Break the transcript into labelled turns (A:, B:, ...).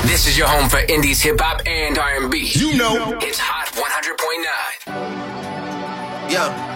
A: This is your home for indies, hip hop, and R&B.
B: You know.
A: It's Hot 100.9.
C: Yeah.